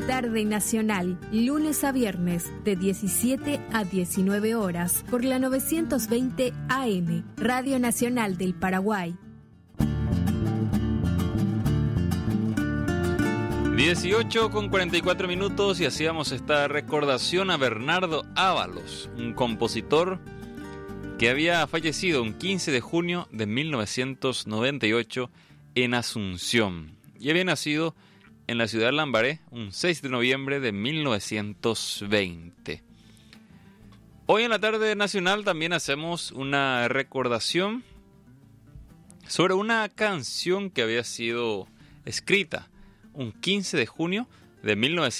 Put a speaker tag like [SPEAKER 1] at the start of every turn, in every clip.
[SPEAKER 1] Tarde Nacional, lunes a viernes, de 17 a 19 horas, por la 920 AM, Radio Nacional del Paraguay.
[SPEAKER 2] 18:44 y hacíamos esta recordación a Bernardo Ábalos, un compositor que había fallecido un 15 de junio de 1998 en Asunción y había nacido en la ciudad de Lambaré un 6 de noviembre de 1920. Hoy en la tarde nacional también hacemos una recordación sobre una canción que había sido escrita un 15 de junio de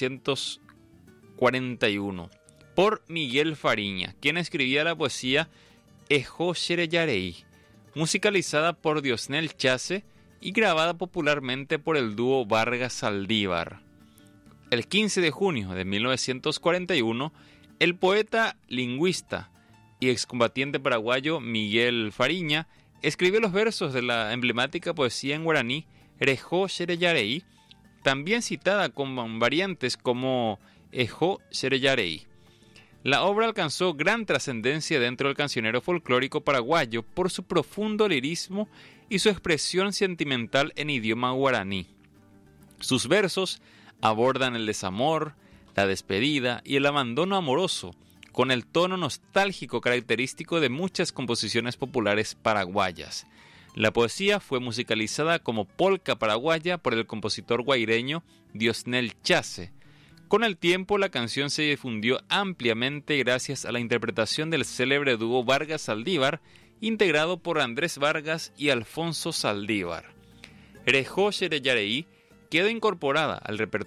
[SPEAKER 2] 1941 por Miguel Fariña, quien escribía la poesía Ejó Xereyarey, musicalizada por Diosnel Chase y grabada popularmente por el dúo Vargas Saldívar. El 15 de junio de 1941, el poeta, lingüista y excombatiente paraguayo Miguel Fariña escribió los versos de la emblemática poesía en guaraní Ejó Xereyarey, también citada con variantes como Ejó Xereyarey. La obra alcanzó gran trascendencia dentro del cancionero folclórico paraguayo por su profundo lirismo y su expresión sentimental en idioma guaraní. Sus versos abordan el desamor, la despedida y el abandono amoroso, con el tono nostálgico característico de muchas composiciones populares paraguayas. La poesía fue musicalizada como polca paraguaya por el compositor guaireño Diosnel Chase. Con el tiempo, la canción se difundió ampliamente gracias a la interpretación del célebre dúo Vargas Saldívar, integrado por Andrés Vargas y Alfonso Saldívar. Ejó Xereyarey quedó incorporada al repertorio